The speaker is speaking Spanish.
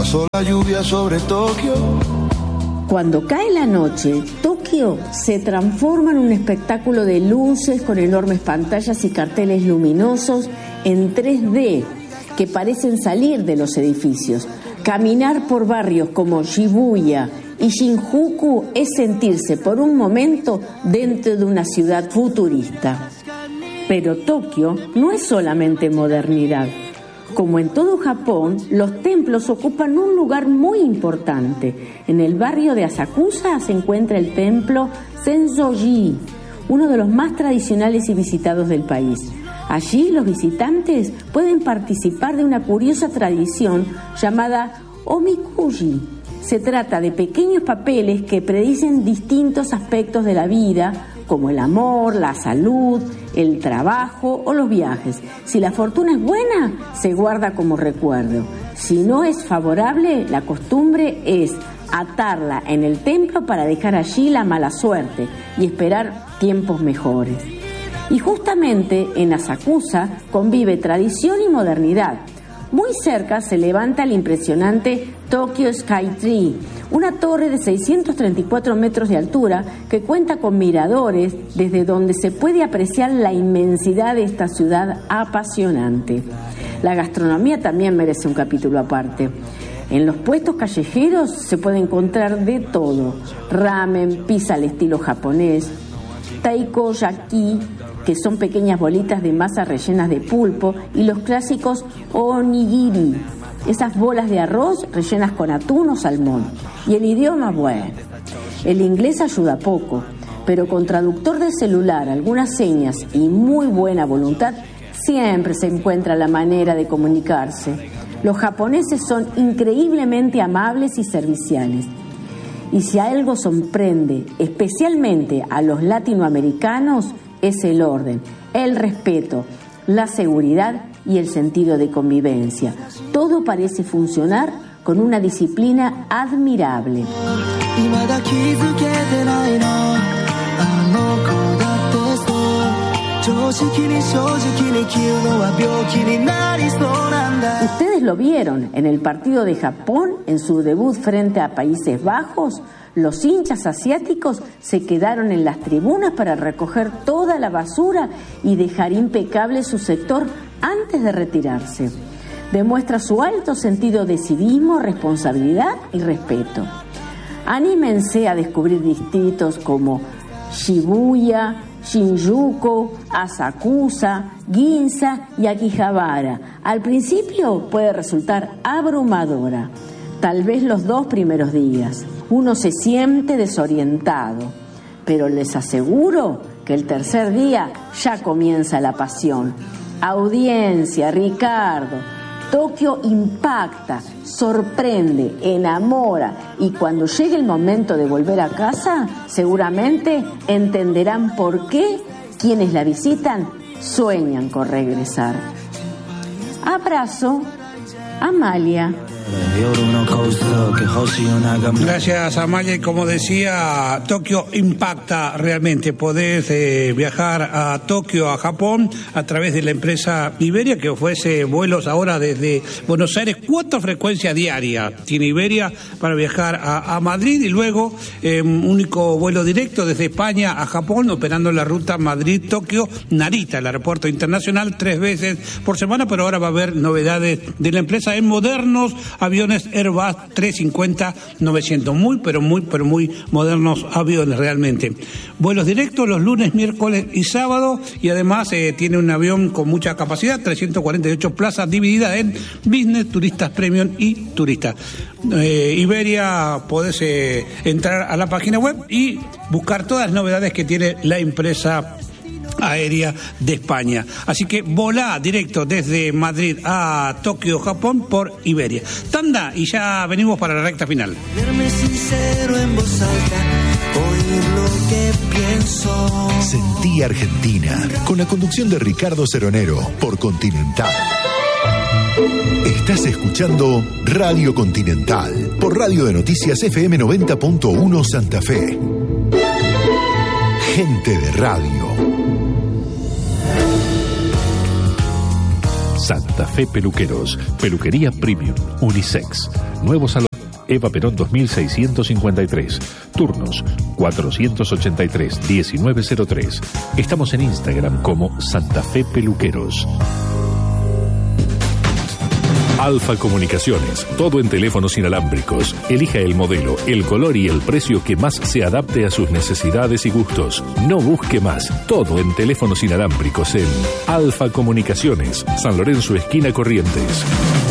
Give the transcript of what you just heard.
pasó la lluvia sobre Tokio. Cuando cae la noche, Tokio se transforma en un espectáculo de luces con enormes pantallas y carteles luminosos en 3D que parecen salir de los edificios. Caminar por barrios como Shibuya y Shinjuku es sentirse por un momento dentro de una ciudad futurista. Pero Tokio no es solamente modernidad. Como en todo Japón, los templos ocupan un lugar muy importante. En el barrio de Asakusa se encuentra el templo Sensoji, uno de los más tradicionales y visitados del país. Allí los visitantes pueden participar de una curiosa tradición llamada Omikuji. Se trata de pequeños papeles que predicen distintos aspectos de la vida, como el amor, la salud, el trabajo o los viajes. Si la fortuna es buena, se guarda como recuerdo. Si no es favorable, la costumbre es atarla en el templo para dejar allí la mala suerte y esperar tiempos mejores. Y justamente en Asakusa convive tradición y modernidad. Muy cerca se levanta el impresionante Tokyo Skytree, una torre de 634 metros de altura que cuenta con miradores desde donde se puede apreciar la inmensidad de esta ciudad apasionante. La gastronomía también merece un capítulo aparte. En los puestos callejeros se puede encontrar de todo: ramen, pizza al estilo japonés, taikoyaki, que son pequeñas bolitas de masa rellenas de pulpo, y los clásicos onigiri, esas bolas de arroz rellenas con atún o salmón. Y el idioma, bueno, el inglés ayuda poco, pero con traductor de celular, algunas señas y muy buena voluntad, siempre se encuentra la manera de comunicarse. Los japoneses son increíblemente amables y serviciales. Y si algo sorprende, especialmente a los latinoamericanos, es el orden, el respeto, la seguridad y el sentido de convivencia. Todo parece funcionar con una disciplina admirable. Ustedes lo vieron en el partido de Japón en su debut frente a Países Bajos. Los hinchas asiáticos se quedaron en las tribunas para recoger toda la basura y dejar impecable su sector antes de retirarse. Demuestra su alto sentido de civismo, responsabilidad y respeto. Anímense a descubrir distritos como Shibuya, Shinjuku, Asakusa, Ginza y Akihabara. Al principio puede resultar abrumadora, tal vez los 2 primeros días. Uno se siente desorientado, pero les aseguro que el tercer día ya comienza la pasión. Audiencia, Ricardo, Tokio impacta, sorprende, enamora, y cuando llegue el momento de volver a casa, seguramente entenderán por qué quienes la visitan sueñan con regresar. Abrazo, Amalia. Gracias, Amalia. Y como decía, Tokio impacta realmente. Podés viajar a Tokio, a Japón, a través de la empresa Iberia, que ofrece vuelos ahora desde Buenos Aires. 4 frecuencias diarias tiene Iberia para viajar a Madrid, y luego único vuelo directo desde España a Japón, operando la ruta Madrid-Tokio-Narita, el aeropuerto internacional, 3 veces por semana. Pero ahora va a haber novedades de la empresa en modernos aviones Airbus 350-900, muy modernos aviones realmente. Vuelos directos los lunes, miércoles y sábado, y además tiene un avión con mucha capacidad, 348 plazas divididas en business, turistas premium y turistas. Iberia, podés entrar a la página web y buscar todas las novedades que tiene la empresa aérea de España. Así que volá directo desde Madrid a Tokio, Japón, por Iberia. Tanda, y ya venimos para la recta final. Verme sincero en voz alta, oír lo que pienso. Sentí Argentina, con la conducción de Ricardo Ceronero, por Continental. Estás escuchando Radio Continental, por Radio de Noticias FM 90.1 Santa Fe. Gente de radio. Santa Fe Peluqueros, peluquería premium, unisex. Nuevo Salón Eva Perón 2653. Turnos 483-1903. Estamos en Instagram como Santa Fe Peluqueros. Alfa Comunicaciones, todo en teléfonos inalámbricos. Elija el modelo, el color y el precio que más se adapte a sus necesidades y gustos. No busque más, todo en teléfonos inalámbricos en Alfa Comunicaciones, San Lorenzo, esquina Corrientes.